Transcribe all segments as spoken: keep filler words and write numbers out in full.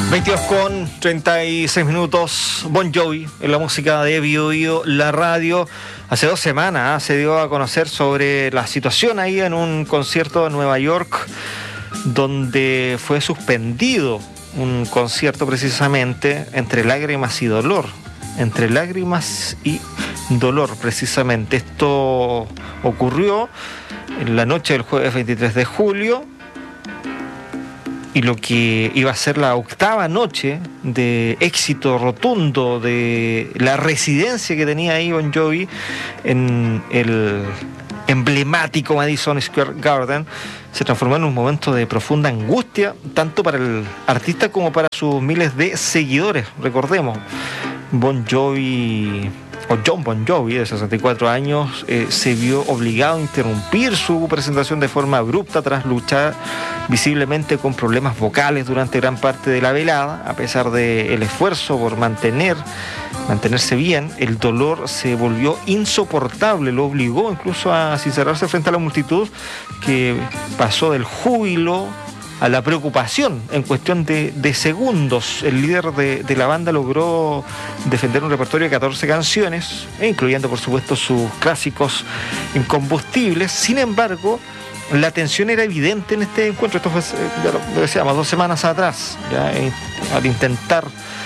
veintidós con treinta y seis minutos, Bon Jovi en la música de Bio Bio, la radio. Hace dos semanas ¿eh? se dio a conocer sobre la situación ahí en un concierto en Nueva York, donde fue suspendido un concierto precisamente entre lágrimas y dolor. Entre lágrimas y dolor, precisamente. Esto ocurrió en la noche del jueves veintitrés de julio. Y lo que iba a ser la octava noche de éxito rotundo de la residencia que tenía ahí Bon Jovi en el emblemático Madison Square Garden, se transformó en un momento de profunda angustia, tanto para el artista como para sus miles de seguidores. Recordemos, Bon Jovi, o Jon Bon Jovi, de sesenta y cuatro años, eh, se vio obligado a interrumpir su presentación de forma abrupta tras luchar visiblemente con problemas vocales durante gran parte de la velada. A pesar del esfuerzo por mantener, mantenerse bien, el dolor se volvió insoportable, lo obligó incluso a sincerarse frente a la multitud, que pasó del júbilo a la preocupación en cuestión de, de segundos. El líder de, de la banda logró defender un repertorio de catorce canciones, incluyendo por supuesto sus clásicos incombustibles. Sin embargo, la tensión era evidente en este encuentro. Esto fue, ya lo decíamos, dos semanas atrás, ya, al intentar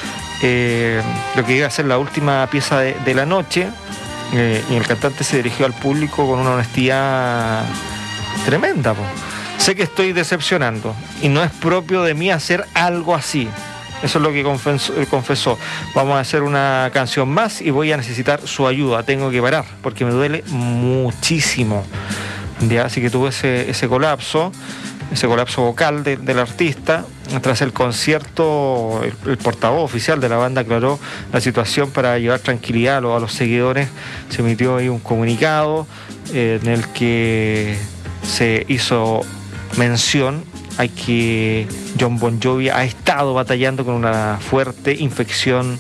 eh, lo que iba a ser la última pieza de, de la noche, eh, y el cantante se dirigió al público con una honestidad tremenda, po. Sé que estoy decepcionando y no es propio de mí hacer algo así. Eso es lo que confesó, confesó. Vamos a hacer una canción más y voy a necesitar su ayuda. Tengo que parar porque me duele muchísimo. ¿Ya? Así que tuve ese, ese colapso, ese colapso vocal de, del artista. Tras el concierto, el, el portavoz oficial de la banda aclaró la situación para llevar tranquilidad a los, a los seguidores. Se emitió ahí un comunicado eh, en el que se hizo mención a que Jon Bon Jovi ha estado batallando con una fuerte infección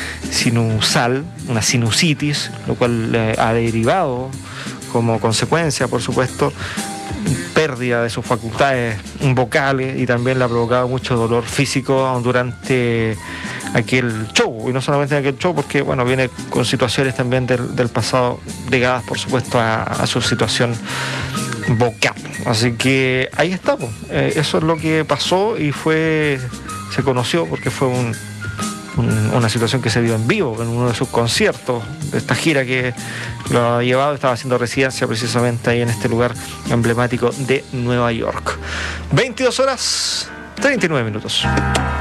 sinusal, una sinusitis, lo cual eh, ha derivado como consecuencia, por supuesto, pérdida de sus facultades vocales, y también le ha provocado mucho dolor físico durante aquel show, y no solamente en aquel show, porque bueno, viene con situaciones también del, del pasado ligadas, por supuesto, a, a su situación vocal. Así que ahí está, pues. Eh, eso es lo que pasó y fue, se conoció porque fue un, un, una situación que se vio en vivo en uno de sus conciertos de esta gira que lo ha llevado. Estaba haciendo residencia precisamente ahí en este lugar emblemático de Nueva York. veintidós horas treinta y nueve minutos.